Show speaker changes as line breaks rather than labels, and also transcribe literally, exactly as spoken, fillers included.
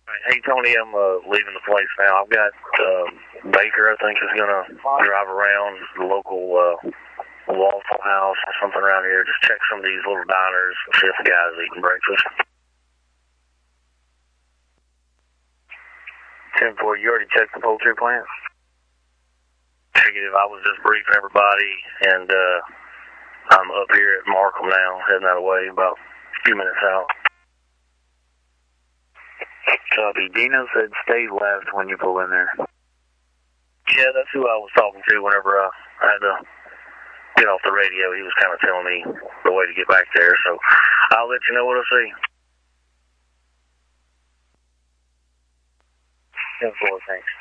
Hey, Tony, I'm uh, leaving the place now. I've got uh, Baker, I think, is going to drive around the local uh, Waffle House or something around here. Just check some of these little diners, see if the guy's eating breakfast. ten four, you already checked the poultry plant? Negative. I was just briefing everybody, and uh, I'm up here at Markham now, heading that way, about a few minutes out.
Copy. Dino said stay left when you pull in there.
Yeah, that's who I was talking to whenever uh, I had to get off the radio. He was kind of telling me the way to get back there, so I'll let you know what I see. ten four, thanks.